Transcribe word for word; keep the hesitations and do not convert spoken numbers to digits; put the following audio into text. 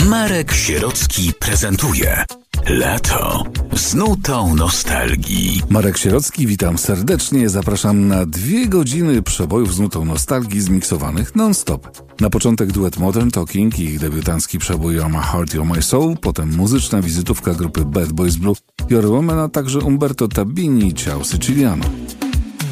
Marek Sierocki prezentuje Lato z nutą nostalgii. Marek Sierocki, witam serdecznie. Zapraszam na dwie godziny przebojów z nutą nostalgii zmiksowanych non-stop. Na początek duet Modern Talking i ich debiutancki przebój You're My Heart, You're My Soul, potem muzyczna wizytówka grupy Bad Boys Blue, Your Woman, a także Umberto Tabini i Ciao Siciliano.